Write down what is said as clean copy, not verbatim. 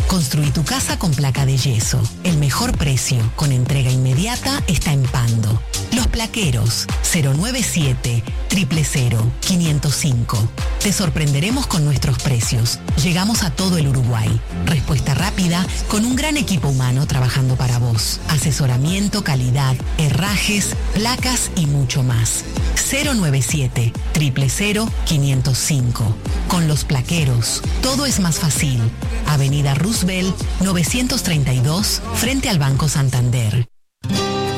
Construí tu casa con placa de yeso. El mejor precio, con entrega inmediata, está en Pando. Los Plaqueros, 097 000 505. Te sorprenderemos con nuestros precios. Llegamos a todo el Uruguay. Respuesta rápida, con un gran equipo humano trabajando para vos. Asesoramiento, calidad, herrajes, placas y mucho más. 097 000 505. Con Los Plaqueros, todo es más fácil. Avenida Roosevelt, 932, frente al Banco Santander.